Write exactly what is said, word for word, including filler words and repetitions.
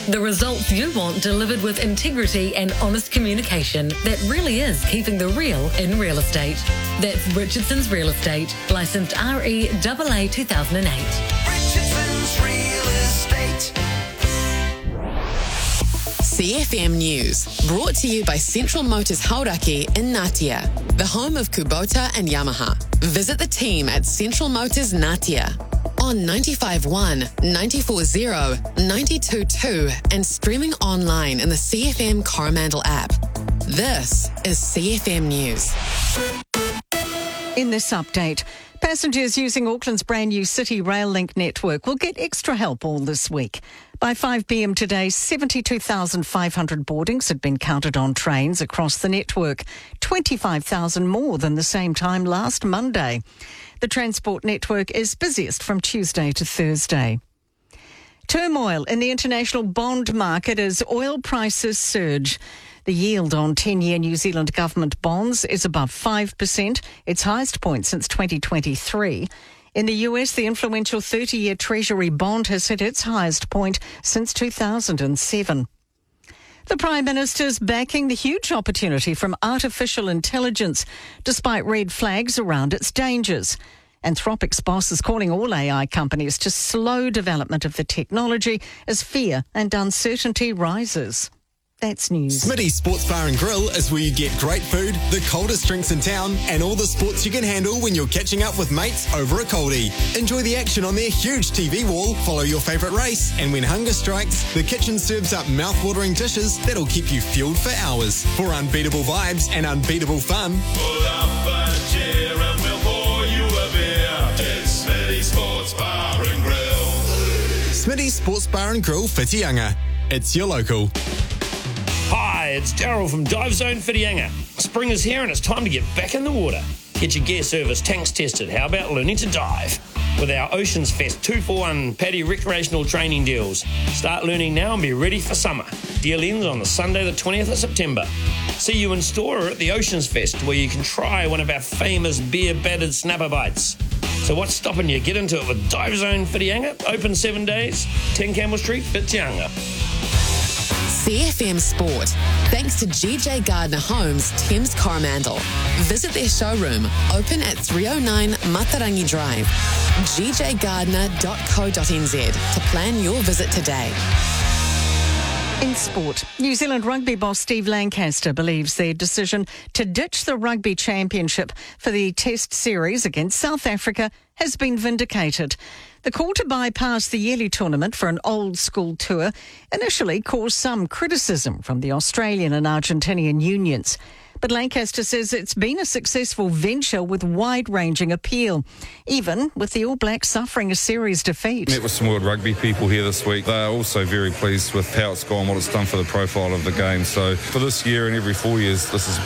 The results you want delivered with integrity and honest communication that really is keeping the real in real estate. That's Richardson's Real Estate, licensed R E A A two thousand eight. Richardson's Real Estate. C F M News, brought to you by Central Motors Hauraki in Ngatea, the home of Kubota and Yamaha. Visit the team at Central Motors Ngatea on ninety-five point one, ninety-four point zero, ninety-two point two and streaming online in the C F M Coromandel app. This is C F M News. In this update, passengers using Auckland's brand new City Rail Link network will get extra help all this week. By five p.m. today, seventy-two thousand five hundred boardings had been counted on trains across the network, twenty-five thousand more than the same time last Monday. The transport network is busiest from Tuesday to Thursday. Turmoil in the international bond market as oil prices surge. The yield on ten-year New Zealand government bonds is above five percent, its highest point since twenty twenty-three. In the U S, the influential thirty-year Treasury bond has hit its highest point since two thousand seven. The Prime Minister's backing the huge opportunity from artificial intelligence, despite red flags around its dangers. Anthropic's boss is calling all A I companies to slow development of the technology as fear and uncertainty rises. That's news. Smitty's Sports Bar and Grill is where you get great food, the coldest drinks in town, and all the sports you can handle when you're catching up with mates over a coldie. Enjoy the action on their huge T V wall, follow your favourite race, and when hunger strikes, the kitchen serves up mouth-watering dishes that'll keep you fueled for hours. For unbeatable vibes and unbeatable fun, pull up a chair and we'll pour you a beer. It's Smitty's Sports Bar and Grill. Smitty's Sports Bar and Grill, Whitianga. It's your local. Hi, it's Daryl from Dive Zone Whitianga. Spring is here and it's time to get back in the water. Get your gear service, tanks tested. How about learning to dive? With our Oceans Fest two for one Paddy recreational training deals. Start learning now and be ready for summer. Deal ends on the Sunday the twentieth of September. See you in store or at the Oceans Fest, where you can try one of our famous beer-battered snapper bites. So what's stopping you? Get into it with Dive Zone Whitianga. Open seven days. ten Campbell Street, Whitianga. C F M Sport, thanks to G J Gardner Homes, Thames Coromandel. Visit their showroom, open at three oh nine Matarangi Drive. g j gardner dot co dot n z to plan your visit today. In sport, New Zealand rugby boss Steve Lancaster believes their decision to ditch the Rugby Championship for the Test series against South Africa has been vindicated. The call to bypass the yearly tournament for an old-school tour initially caused some criticism from the Australian and Argentinian unions. But Lancaster says it's been a successful venture with wide-ranging appeal, even with the All Blacks suffering a series defeat. Met with some World Rugby people here this week. They're also very pleased with how it's gone, what it's done for the profile of the game. So for this year and every four years, this is